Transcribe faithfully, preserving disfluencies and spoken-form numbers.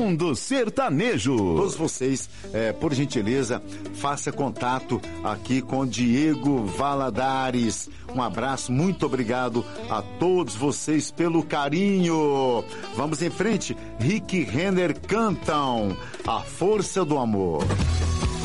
Mundo Sertanejo. Todos vocês, é, por gentileza, faça contato aqui com Diego Valadares. Um abraço, muito obrigado a todos vocês pelo carinho. Vamos em frente, Rick Renner cantam A Força do Amor.